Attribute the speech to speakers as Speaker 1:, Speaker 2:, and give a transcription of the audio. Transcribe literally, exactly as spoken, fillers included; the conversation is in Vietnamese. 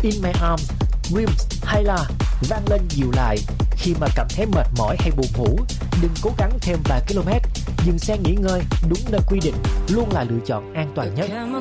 Speaker 1: In My Arms, Dreams hay là Vang Lên Dịu Lại. Khi mà cảm thấy mệt mỏi hay buồn ngủ, đừng cố gắng thêm vài km, dừng xe nghỉ ngơi đúng nơi quy định luôn là lựa chọn an toàn nhất.